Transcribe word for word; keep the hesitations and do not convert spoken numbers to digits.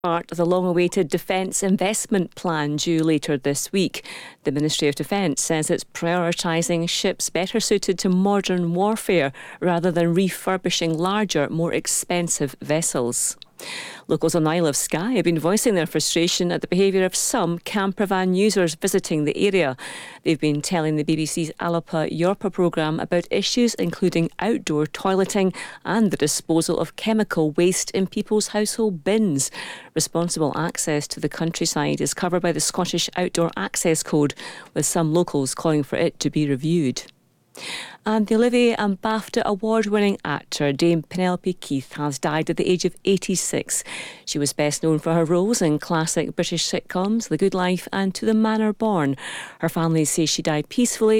Part of the long-awaited Defence Investment Plan due later this week. The Ministry of Defence says it's prioritising ships better suited to modern warfare rather than refurbishing larger, more expensive vessels. Locals on the Isle of Skye have been voicing their frustration at the behaviour of some campervan users visiting the area. They've been telling the B B C's Alapa Yorpa programme about issues including outdoor toileting and the disposal of chemical waste in people's household bins. Responsible access to the countryside is covered by the Scottish Outdoor Access Code, with some locals calling for it to be reviewed. And the Olivier and BAFTA award-winning actor Dame Penelope Keith has died at the age of eighty-six. She was best known for her roles in classic British sitcoms The Good Life and To the Manor Born. Her family say she died peacefully